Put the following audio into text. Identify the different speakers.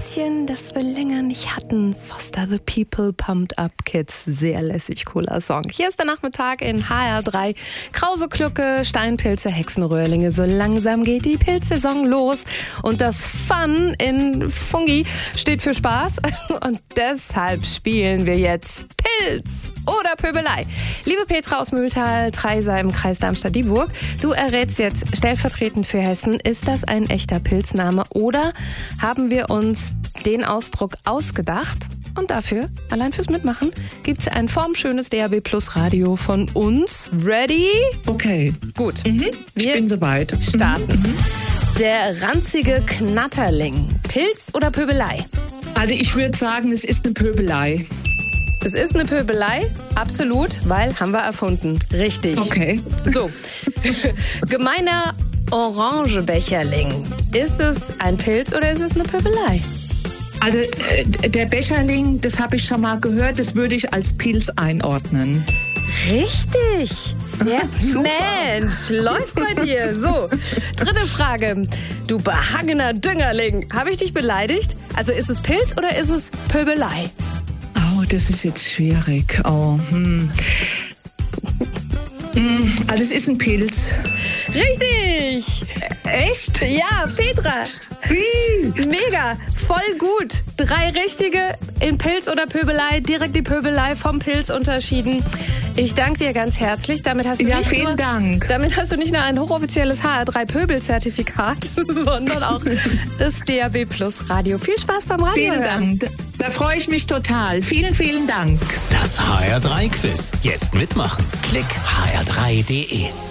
Speaker 1: Liedchen, das wir länger nicht hatten. Foster the People, Pumped Up Kids. Sehr lässig, cooler Song. Hier ist der Nachmittag in HR3. Krause Glucke, Steinpilze, Hexenröhrlinge. So langsam geht die Pilzsaison los. Und das Fun in Fungi steht für Spaß. Und deshalb spielen wir jetzt Pilz oder Pöbelei. Liebe Petra aus Mühltal, Treisa im Kreis Darmstadt-Dieburg, du errätst jetzt stellvertretend für Hessen, ist das ein echter Pilzname oder haben wir uns den Ausdruck ausgedacht? Und dafür, allein fürs Mitmachen, gibt es ein formschönes DAB Plus Radio von uns. Ready?
Speaker 2: Okay.
Speaker 1: Gut.
Speaker 2: Ich bin soweit.
Speaker 1: Starten. Der ranzige Knatterling. Pilz oder Pöbelei?
Speaker 2: Also ich würde sagen, es ist eine Pöbelei.
Speaker 1: Es ist eine Pöbelei, absolut, weil haben wir erfunden. Richtig.
Speaker 2: Okay.
Speaker 1: So, gemeiner Orangebecherling. Ist es ein Pilz oder ist es eine Pöbelei?
Speaker 2: Also der Becherling, das habe ich schon mal gehört, das würde ich als Pilz einordnen.
Speaker 1: Richtig. Sehr Mensch, läuft bei dir. So, dritte Frage. Du behangener Düngerling. Habe ich dich beleidigt? Also ist es Pilz oder ist es Pöbelei?
Speaker 2: Oh, das ist jetzt schwierig. Also es ist ein Pilz.
Speaker 1: Richtig.
Speaker 2: Echt?
Speaker 1: Ja, Petra. Mega, voll gut. 3 richtige in Pilz oder Pöbelei. Direkt die Pöbelei vom Pilz unterschieden. Ich danke dir ganz herzlich. Damit hast du
Speaker 2: vielen Dank.
Speaker 1: Damit hast du nicht nur ein hochoffizielles HR3-Pöbel-Zertifikat, sondern auch das DAB Plus Radio. Viel Spaß beim Radio.
Speaker 2: Vielen Dank. Da freue ich mich total. Vielen, vielen Dank.
Speaker 3: Das HR3-Quiz. Jetzt mitmachen. Klick hr3.de.